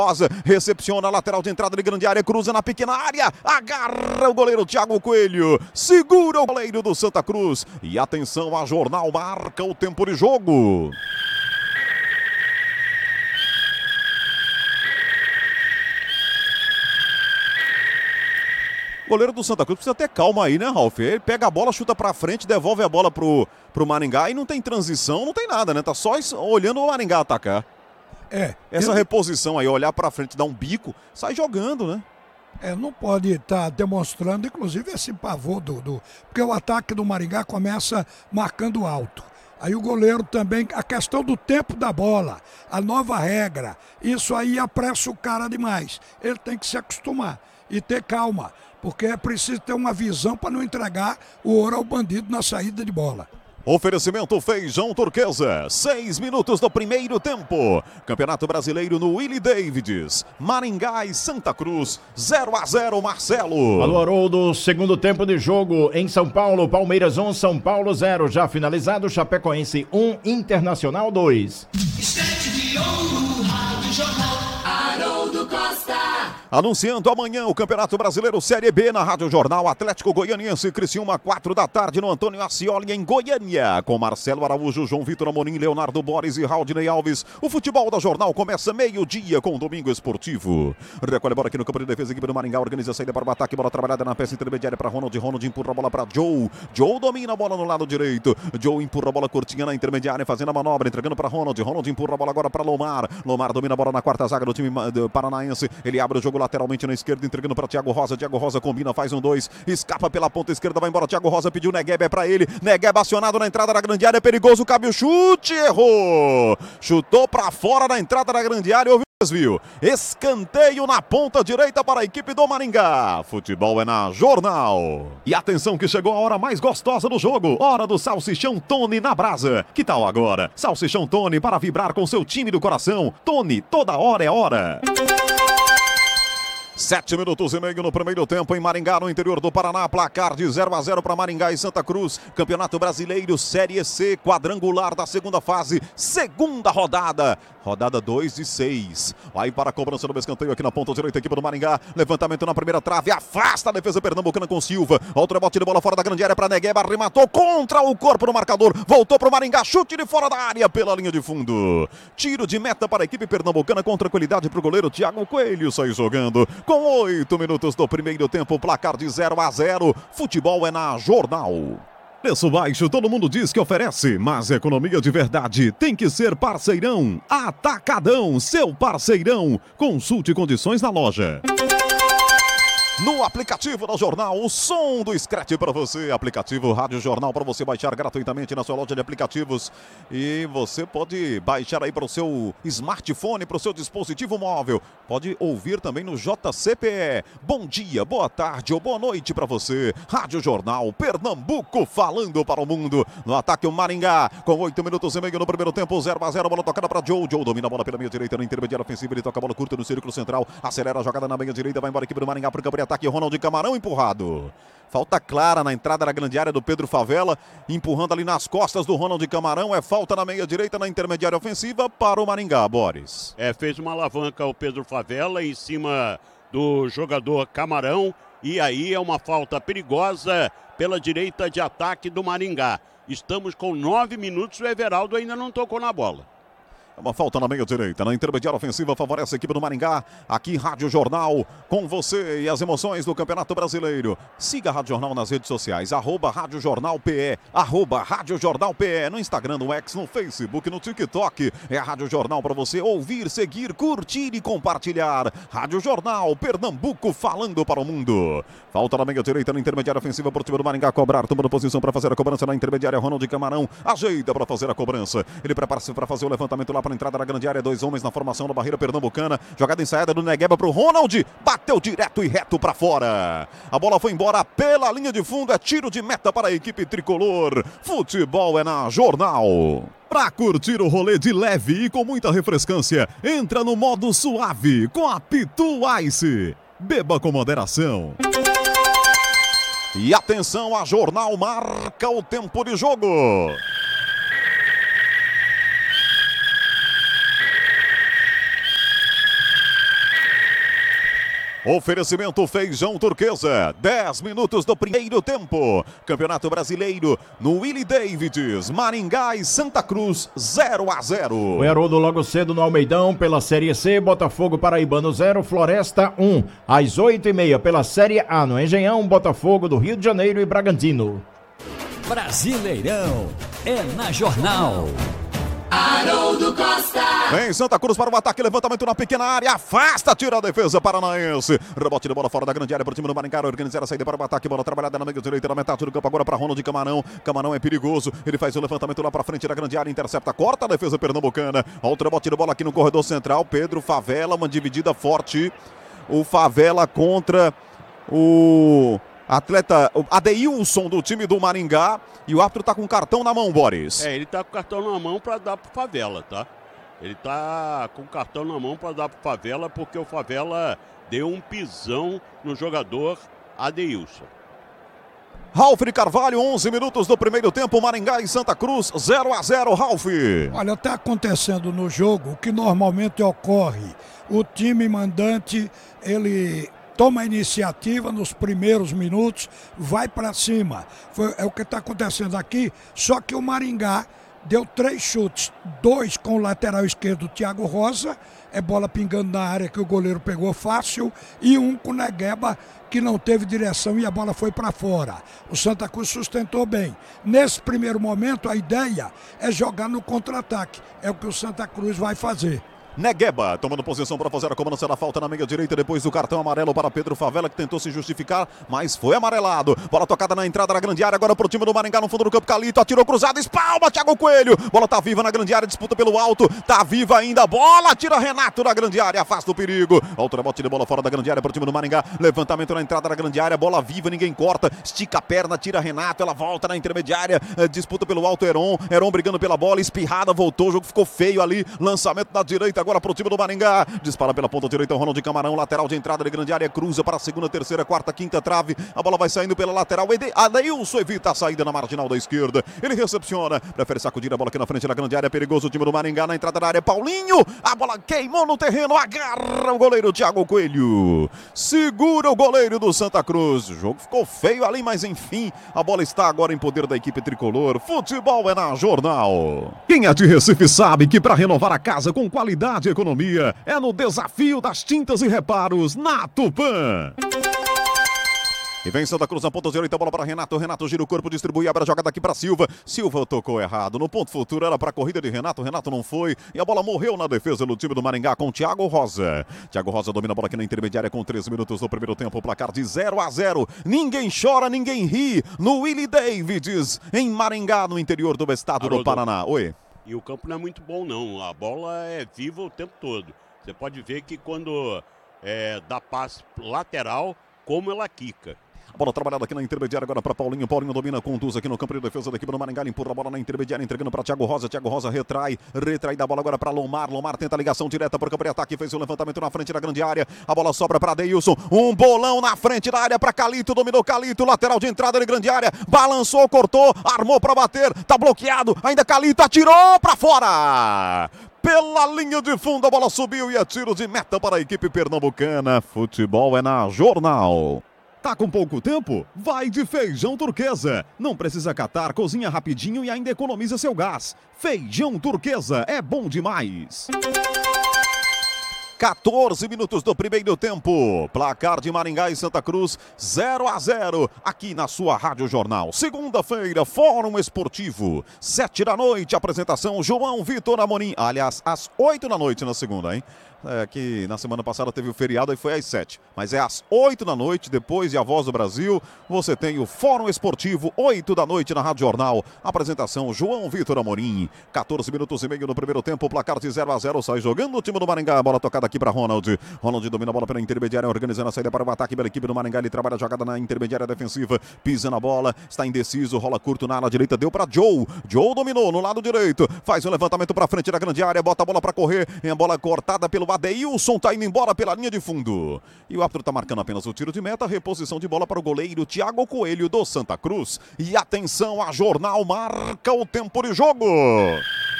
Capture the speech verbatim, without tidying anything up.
Recepciona a lateral de entrada de grande área, cruza na pequena área, agarra o goleiro Thiago Coelho, segura o goleiro do Santa Cruz e atenção, a Jornal marca o tempo de jogo. O goleiro do Santa Cruz precisa ter calma aí, né, Ralf? Ele pega a bola, chuta pra frente, devolve a bola pro, pro Maringá e não tem transição, não tem nada, né? Tá só olhando o Maringá atacar. É. Essa ele... reposição aí, olhar pra frente, dar um bico, sai jogando, né? É, não pode estar tá demonstrando, inclusive, esse pavor do, do... Porque o ataque do Maringá começa marcando alto. Aí o goleiro também, a questão do tempo da bola, a nova regra, isso aí apressa o cara demais. Ele tem que se acostumar e ter calma, porque é preciso ter uma visão para não entregar o ouro ao bandido na saída de bola. Oferecimento Feijão Turquesa, seis minutos do primeiro tempo. Campeonato Brasileiro no Willie Davids, Maringá e Santa Cruz, zero a zero, Marcelo. Alô, Haroldo, segundo tempo de jogo em São Paulo, Palmeiras um, São Paulo zero. Já finalizado, Chapecoense um, Internacional dois. Estante de ouro, Rádio Jornal, Haroldo Costa. Anunciando amanhã o Campeonato Brasileiro Série B na Rádio Jornal, Atlético Goianiense, Criciúma, quatro da tarde no Antônio Ascioli em Goiânia, com Marcelo Araújo, João Vitor Amorim, Leonardo Boris e Raudinei Alves. O futebol da Jornal começa meio-dia com o Domingo Esportivo. Recolhe a bola aqui no campo de defesa, equipe do Maringá organiza a saída para o ataque, bola trabalhada na peça intermediária para Ronald, Ronald empurra a bola para Joe, Joe domina a bola no lado direito, Joe empurra a bola curtinha na intermediária, fazendo a manobra, entregando para Ronald, Ronald empurra a bola agora para Lomar, Lomar domina a bola na quarta zaga do time paranaense, ele abre o jogo lateralmente na esquerda, entregando para Thiago Rosa, Thiago Rosa combina, faz um dois, escapa pela ponta esquerda, vai embora, Thiago Rosa pediu Negueba, é para ele, Negueba acionado na entrada da grande área, perigoso, cabe o chute, errou, chutou para fora na entrada da grande área, ouviu o desvio, escanteio na ponta direita para a equipe do Maringá. Futebol é na Jornal. E atenção que chegou a hora mais gostosa do jogo, hora do Salsichão Tony na brasa. Que tal agora? Salsichão Tony para vibrar com seu time do coração. Tony, toda hora é hora. Sete minutos e meio no primeiro tempo em Maringá, no interior do Paraná. Placar de zero a zero para Maringá e Santa Cruz. Campeonato Brasileiro Série C, quadrangular da segunda fase, segunda rodada. Rodada dois de seis. Vai para a cobrança do escanteio aqui na ponta direita, equipe do Maringá. Levantamento na primeira trave, afasta a defesa pernambucana com Silva. Outro rebote de bola fora da grande área para Negueba, arrematou contra o corpo do marcador. Voltou para o Maringá, chute de fora da área pela linha de fundo. Tiro de meta para a equipe pernambucana com tranquilidade para o goleiro Thiago Coelho sair jogando. Com oito minutos do primeiro tempo, placar de zero a zero. Futebol é na Jornal. Preço baixo, todo mundo diz que oferece, mas economia de verdade tem que ser parceirão. Atacadão, seu parceirão. Consulte condições na loja. No aplicativo da Jornal, o som do Scratch para você. Aplicativo Rádio Jornal para você baixar gratuitamente na sua loja de aplicativos. E você pode baixar aí para o seu smartphone, para o seu dispositivo móvel. Pode ouvir também no J C P E. Bom dia, boa tarde ou boa noite para você. Rádio Jornal, Pernambuco falando para o mundo. No ataque o Maringá, com oito minutos e meio no primeiro tempo, zero a zero, bola tocada para Joe. Joe domina a bola pela meia direita, na intermediária ofensiva, ele toca a bola curta no círculo central, acelera a jogada na meia direita, vai embora a equipe do Maringá para o campo de ataque, Ronald Camarão empurrado. Falta clara na entrada da grande área do Pedro Favela, empurrando ali nas costas do Ronald Camarão, é falta na meia direita, na intermediária ofensiva para o Maringá, Boris. É, fez uma alavanca o Pedro Favela em cima do jogador Camarão, e aí é uma falta perigosa pela direita de ataque do Maringá. Estamos com nove minutos, o Everaldo ainda não tocou na bola. Uma falta na meia direita, na intermediária ofensiva, favorece a equipe do Maringá. Aqui Rádio Jornal, com você e as emoções do Campeonato Brasileiro. Siga a Rádio Jornal nas redes sociais, arroba Rádio Jornal P E, arroba Rádio Jornal P E, no Instagram, no X, no Facebook, no TikTok. É a Rádio Jornal para você ouvir, seguir, curtir e compartilhar. Rádio Jornal, Pernambuco falando para o mundo. Falta na meia direita, na intermediária ofensiva, para o time do Maringá cobrar, tomando posição para fazer a cobrança na intermediária. Ronald Camarão ajeita para fazer a cobrança. Ele prepara-se para fazer o levantamento lá para a entrada da grande área, dois homens na formação da barreira pernambucana, jogada ensaiada do Negueba para o Ronald, bateu direto e reto para fora, a bola foi embora pela linha de fundo, é tiro de meta para a equipe tricolor. Futebol é na Jornal. Para curtir o rolê de leve e com muita refrescância, entra no modo suave com a Pitu Ice. Beba com moderação. E atenção, a Jornal marca o tempo de jogo. Oferecimento Feijão Turquesa, dez minutos do primeiro tempo. Campeonato Brasileiro no Willie Davids, Maringá e Santa Cruz, zero a zero. O Haroldo logo cedo no Almeidão pela Série C, Botafogo Paraibano zero, Floresta um. Às oito e meia pela Série A no Engenhão, Botafogo do Rio de Janeiro e Bragantino. Brasileirão é na Jornal. Haroldo Costa. Vem Santa Cruz para o ataque, levantamento na pequena área, afasta, tira a defesa paranaense. Rebote de bola fora da grande área para o time do Maringá, organizar a saída para o ataque, bola trabalhada na meia direita, na metade do campo, agora para Ronald Camarão. Camarão é perigoso, ele faz o levantamento lá para frente da grande área, intercepta, corta a defesa pernambucana. Outro rebote de bola aqui no corredor central, Pedro Favela, uma dividida forte. O Favela contra o atleta Adeilson do time do Maringá. E o árbitro tá com cartão na mão, Boris. É, ele tá com cartão na mão para dar pro Favela, tá? Ele tá com cartão na mão para dar pro Favela porque o Favela deu um pisão no jogador Adeilson. Ralf Carvalho, onze minutos do primeiro tempo, Maringá e Santa Cruz, zero a zero, Ralf. Olha, está acontecendo no jogo o que normalmente ocorre. O time mandante, ele toma a iniciativa nos primeiros minutos, vai para cima. Foi, é o que está acontecendo aqui, só que o Maringá deu três chutes, dois com o lateral esquerdo, Thiago Rosa, é bola pingando na área que o goleiro pegou fácil, e um com o Negueba, que não teve direção e a bola foi para fora. O Santa Cruz sustentou bem. Nesse primeiro momento, a ideia é jogar no contra-ataque. É o que o Santa Cruz vai fazer. Negueba tomando posição para fazer a cobrança da falta na meia direita, depois do cartão amarelo para Pedro Favela, que tentou se justificar, mas foi amarelado. Bola tocada na entrada da grande área, agora para o time do Maringá no fundo do campo, Calito atirou cruzado, espalma, Thiago Coelho, bola tá viva na grande área, disputa pelo alto, tá viva ainda, bola, tira Renato da grande área, afasta o perigo. Outro rebote de bola fora da grande área para o time do Maringá, levantamento na entrada da grande área, bola viva, ninguém corta, estica a perna, tira Renato, ela volta na intermediária, disputa pelo alto, Heron, Heron brigando pela bola, espirrada, voltou, o jogo ficou feio ali, lançamento na direita agora para o time do Maringá. Dispara pela ponta direita o Ronald Camarão, lateral de entrada de grande área, cruza para a segunda, terceira, quarta, quinta trave, a bola vai saindo pela lateral, Adeilson evita a saída na marginal da esquerda, ele recepciona, prefere sacudir a bola aqui na frente da grande área, perigoso o time do Maringá na entrada da área, Paulinho, a bola queimou no terreno, agarra o goleiro Thiago Coelho, segura o goleiro do Santa Cruz, o jogo ficou feio ali, mas enfim, a bola está agora em poder da equipe tricolor, futebol é na Jornal. Quem é de Recife sabe que para renovar a casa com qualidade e economia, é no desafio das tintas e reparos na Tupã. E vem Santa Cruz na ponta direita, bola para Renato, Renato gira o corpo, distribui, abre a jogada aqui para Silva, Silva tocou errado, no ponto futuro era para a corrida de Renato, Renato não foi, e a bola morreu na defesa do time do Maringá com Thiago Rosa. Thiago Rosa domina a bola aqui na intermediária com três minutos do primeiro tempo, o placar de zero a zero, ninguém chora, ninguém ri, no Willie Davids, em Maringá, no interior do estado Haroldo do Paraná. Oi. E o campo não é muito bom não, a bola é viva o tempo todo. Você pode ver que quando é, dá passe lateral, como ela quica. A bola trabalhada aqui na intermediária agora para Paulinho. Paulinho domina, conduz aqui no campo de defesa da equipe do Maringá. Empurra a bola na intermediária, entregando para Thiago Rosa. Thiago Rosa retrai, retrai da bola agora para Lomar. Lomar tenta a ligação direta para o campo de ataque. Fez o levantamento na frente da grande área. A bola sobra para Adeilson. Um bolão na frente da área para Calito. Dominou Calito, lateral de entrada de grande área. Balançou, cortou, armou para bater. Tá bloqueado. Ainda Calito atirou para fora. Pela linha de fundo, a bola subiu e é tiro de meta para a equipe pernambucana. Futebol é na Jornal. Tá com pouco tempo? Vai de Feijão Turquesa. Não precisa catar, cozinha rapidinho e ainda economiza seu gás. Feijão Turquesa é bom demais. quatorze minutos do primeiro tempo. Placar de Maringá e Santa Cruz, zero a zero. Aqui na sua Rádio Jornal. Segunda-feira, Fórum Esportivo. sete da noite, apresentação João Vitor Amorim. Aliás, às oito da noite na segunda, hein? É que na semana passada teve o feriado e foi às sete. Mas é às oito da noite, depois de A Voz do Brasil, você tem o Fórum Esportivo, oito da noite na Rádio Jornal. Apresentação João Vitor Amorim. quatorze minutos e meio no primeiro tempo, placar de zero a zero. Sai jogando o time do Maringá. A bola tocada aqui para Ronald. Ronald domina a bola pela intermediária, organizando a saída para o ataque pela equipe do Maringá. Ele trabalha a jogada na intermediária defensiva. Pisa na bola, está indeciso, rola curto na ala direita, deu para Joe. Joe dominou no lado direito. Faz o um levantamento para frente da grande área, bota a bola para correr. E a bola cortada pelo Adeilson, tá indo embora pela linha de fundo. E o árbitro tá marcando apenas o tiro de meta, reposição de bola para o goleiro Thiago Coelho do Santa Cruz. E atenção, a Jornal marca o tempo de jogo.